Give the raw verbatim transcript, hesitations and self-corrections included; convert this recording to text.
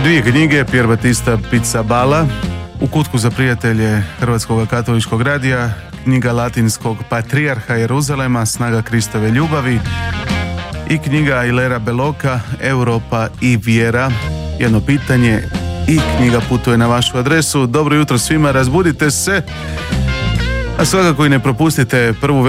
Dvije knjige Pier Battista Pizzaballa, U kutku za prijatelje Hrvatskog katoličkog radija, knjiga latinskog patrijarha Jeruzalema Snaga Kristove ljubavi i knjiga Ailera Beloka Europa i vjera, jedno pitanje, i knjiga putuje na vašu adresu. Dobro jutro svima, razbudite se, a svakako i ne propustite prvu